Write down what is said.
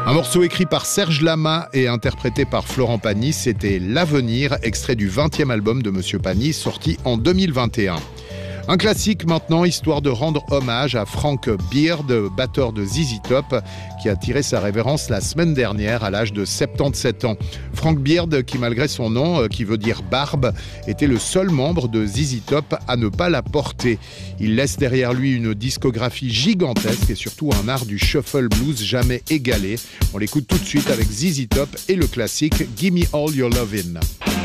Un morceau écrit par Serge Lama et interprété par Florent Pagny, c'était L'Avenir, extrait du 20e album de Monsieur Pagny, sorti en 2021. Un classique maintenant, histoire de rendre hommage à Frank Beard, batteur de ZZ Top, qui a tiré sa révérence la semaine dernière à l'âge de 77 ans. Frank Beard, qui malgré son nom, qui veut dire barbe, était le seul membre de ZZ Top à ne pas la porter. Il laisse derrière lui une discographie gigantesque et surtout un art du shuffle blues jamais égalé. On l'écoute tout de suite avec ZZ Top et le classique Gimme All Your Lovin'.